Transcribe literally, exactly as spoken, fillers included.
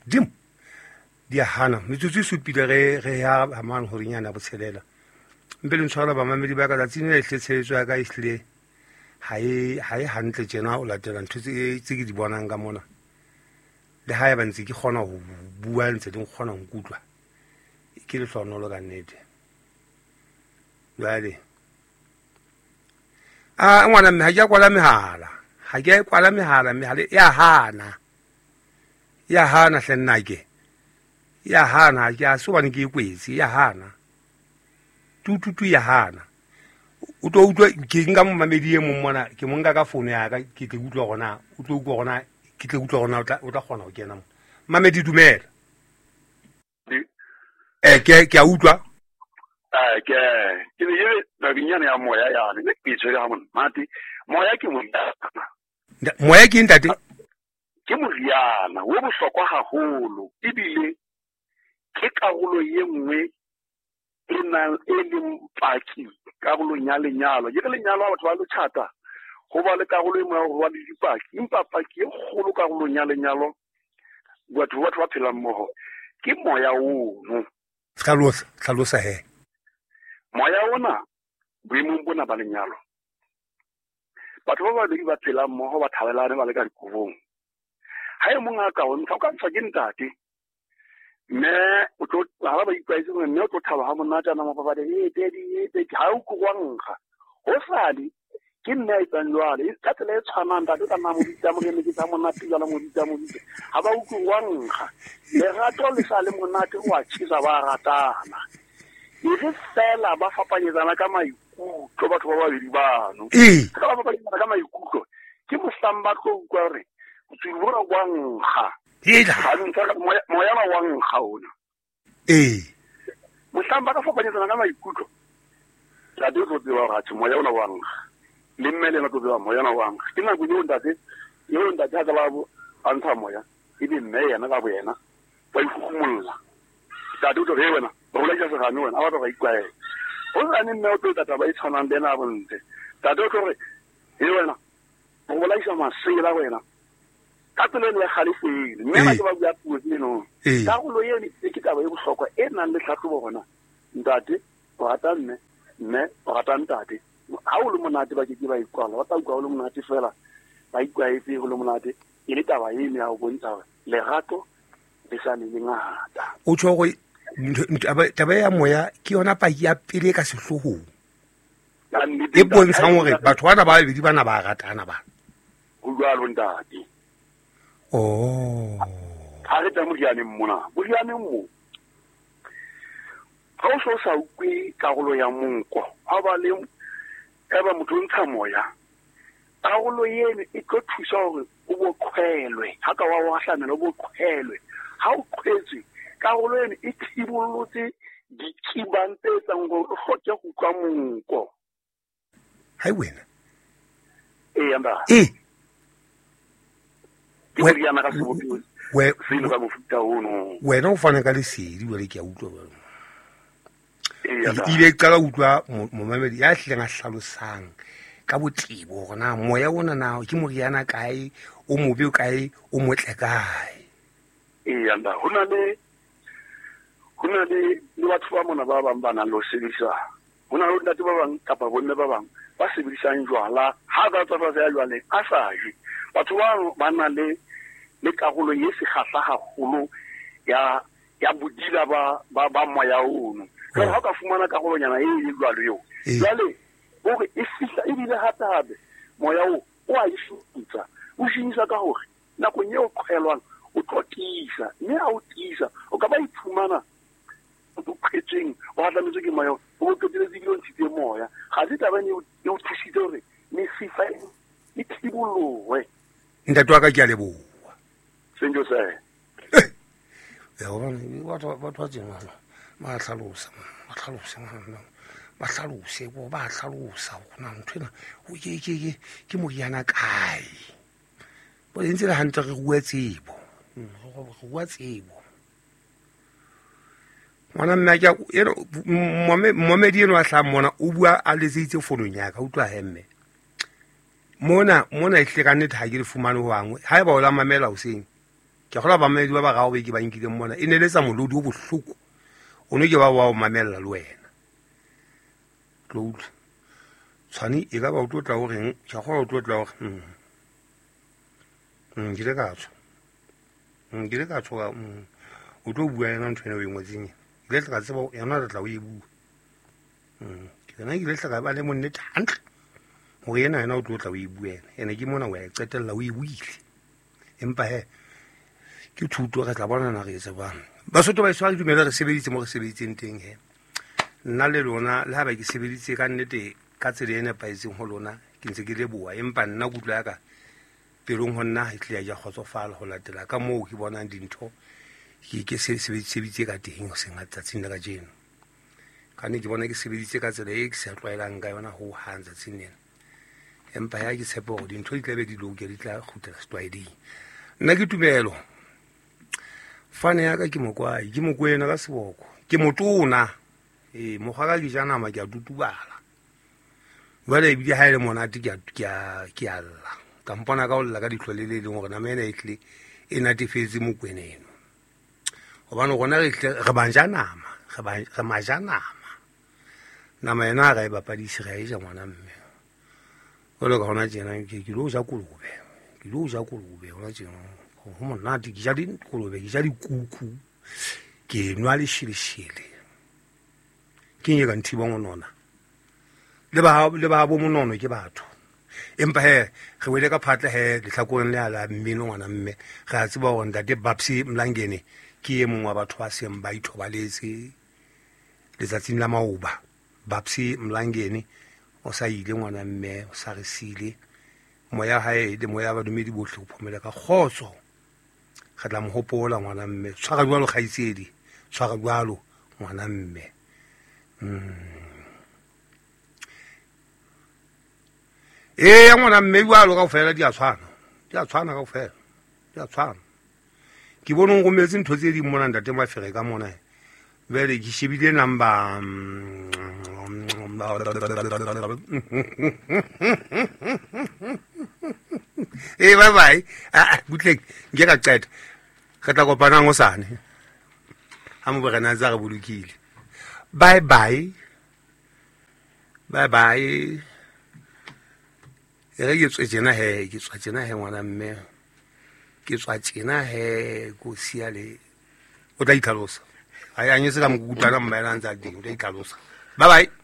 dim di a hana metsotso e supile ge ge ya hamane gore nyana botshelela mpe le ntshwara bamamedi ba ka tsatsing le hle tsheletso ya ka ihlile ha e ha e hantle tjena o latela ntho tse tse ke di bonang ka mona le ha e ba ntse ke kgona ho bua ntse di kgona ho nkutlwa ke le hlonolo ka nnete jwale a ngwana mme ha ke kwala mehala ha ke kwala mehala mehala ya hana ya hana hlennake ya hana ke a so bane ke ikwetse ya hana tututu ya hana o tlo utlwa ke nka mmamedi e mong mona ke mo nka ka phone ya ka ke tle utlwa gona o tlo utlwa gona ke tle utlwa gona o tla o tla kgona go kena mo mmamedi dumela eh ke ke a utlwa eh ke ke le ba binyane ya moya ya ne ke tswe ga mona mati moya ke mo moya ke ntate ke moriana wo bohlokwa haholo ebile ke karolo ye nngwe e na e le mpaki karolo nya lenyalo ye le nyalo batho ba le tshata go ba le karolo e mo go ba le dipaki empa paki e kgolo karolo nya lenyalo batho batho ba phela mmogo ke moya o no tlhalosa tlhalosa he moya ona boemong bona ba lenyalo batho ba ba le ba phela mmogo ba thabelane ba le ka dikobong ha e mong a ka o ntse ka ntse ke ntate me o tlo ha ba ikwetse gore me o tlo thaba ha monata na mapa ba de e tedi e tedi ha o ku gwanga ho sadi ke nna e tsanjwale e tsatsele tshwanang ta ka namo ditsa mo ke ke tsa monate jala mo ditsa mo ditsa ha ba o ku gwanga le gato le sa le monate wa tshisa ba ratana e re fela ba fapanyetsana ka maikutlo batho ba ba di bano e ka ba fapanyetsana ka maikutlo ke mosamba go kwa re o tsibora gwanga ila moya wa wang gaona eh mohlamba ka fapanyetsana ka maikutlo la di go tsewa ga tshimo ya ona wang le mmele na go tsewa moya na wang ke na go yonda tse yonda tsa ka babo anta moya e di mme yana ka boyena ba ikumulla ta do to wena o le tsa ga no wena a ba ba ikwae o ga ne mme o tla ta ba itshwana le na bonte ta do to re e wena o la isa masela wena ka tsela le khalifile mme ba ba bua puo le no ka go lo yene e ke taba e bohlokwa e nang le tlhatlobo bona ntate o rata mme mme o rata ntate ha o le monate ba ke ba ikwala ba ta utlwa o le monate fela ba ikwaetse go le monate e le taba e ne ya go bontsha le gato le sa le ngata o tsho go taba ya moya ke yona pa ya pele ka sehlohong e bontshang gore batho bana ba bedi bana ba ratana ba go jwa lo ntate oh ha re tamo diane mona bo diane mo ha o so sa ukwe karolo ya monko ha ba le eba motho ntsha moya karolo yene e tlo thusa gore o bo khwelwe ha ka wa wa hlana lo bo khwelwe ha o khwetse karolo yene e thibolotse dikibante tsa ngo o hloke go kwa monko hai wena e anda e we ya mara se botu we filo ka mofuta ono wena o fana ka lesedi wa le ke a utlwa ba e ya e ile ka utlwa momamedi ya hleng a hlalosang ka botebo gona moya ona na ke moriana kae o mobe kae o motle kae e ya nda hona le hona le le batho ba mona ba bang bana lo sebisa hona le ntate ba bang kapa bonne ba bang ba sebisang jwala ha ba tswa ya jwale a sa je batho ba bana le le karolo ye se khatla haholo ya ya bodila ba ba ba moya ono ka ha ka fumana karolo nyana e le jwalo yo jwale gore e fihla e bile hata habe moya o o a isutsa o shinisa ka hore nako nyeo khwelwang o tlotisa mme a o tisa o ka ba iphumana o phetseng o hatlametse ke moya o tlotile dilong tse moya ga se taba ne o thusitse hore me sifa e thibolwe ntate wa ka ke a leboa senjo se ya bona batho batho ba tsena ba tlhalosa ba tlhalosa ba tlhalose go ba tlhalosa gona nthwena o ke ke ke ke moriana kae bo ntse le hantle re bua tsebo go bua tsebo mona nna ke eno momedi eno a tla mona o bua a letseitse fonong ya ka utlwa hemme mona mona e hle ka nnete ha ke le fumane ho bangwe ha e ba o la mamela o seng ke gola bamedi ba ba gago be ke ba nkile mona e ne le sa molodi o bohloko o ne ke ba wa o mamella le wena tlo tshwani e ka ba o tlotla o reng ke go o tlotla o hm hm ke le ka tsho hm ke le ka tsho o tlo bua ena ntwene o ingwetseng le tla tseba yona re tla o e bua hm ke nna ke le tla ba le monne tantle o yena ena o tlotla o e buela ene ke mona o ya qetella o e buile empa he ke thuto re tla bona na re etsa bang Basotho ba iswa dumela re sebeditse mo re sebeditseng teng he nna le lona le ha ba ke sebeditse ka nnete ka tsela ena paitseng ho lona ke ntse ke le bua empa nna kutlo ya ka pelong ho nna e tle ya kgotsofala ho latela ka moo ke bonang dintho ke ke se sebeditse ka teng ho senga tsatsing la ka jeno ka ne ke bona ke sebeditse ka tsela e ke sa tlwaelang ka yona ho hanza tsineng empa ya ke tshepa hore dintho di tla be di loke di tla khutela stwaeding nna ke tumelo fane ya ka ke mokwai ke mokwena ka seboko ke motona eh mogwa ka ke jana ma ke a tutubala bale e bi ha ile monate ke ke ke alla ka mpona ka o lla ka ditlhole le leng gore na mena itle e natefetse mokweneno gobane gona re re banja nama re ba re maja nama nama ena ga e bapadise ga e ja ngwana mme o le ka gona tsena ke ke lo ja kolobe ke lo ja kolobe ona tsena go monate ke ja di kolobe ke ja dikuku ke nwa le shilishile ke nye ka nthiba monona le ba le ba bo monono ke batho empa he re wele ka phatla he le tlhakoreng le ala mmino ngwana mme ga tseba go ntate Babsi Mlangeni ke e mongwe wa batho ba seng ba ithobaletse letsatsing la maoba Babsi Mlangeni o sa ile ngwana mme o sa re sile moya hae le moya ba dumedi bohle go phomela ka khotso ga tla mo hopola ngwana mme tshwara jwalo khaitsedi tshwara jwalo ngwana mme eh ya ngwana mme jwalo ka fela di a tshwana di a tshwana ka fela di a tshwana ke bona go metse ntho tse di mona ntate Mafere ka mona bele ke shebile number eh bye bye ah butleng ke ka qeta ka tla kopana ngo sane ha mo bana za re bolukile bye bye bye bye re ke tswe tsena he ke tswa tsena he ngwana mme ke tswa tsena he go sia le o tla itlhalosa a ya nyetse ka mo kutlana mmaela ntse a ding o tla itlhalosa bye bye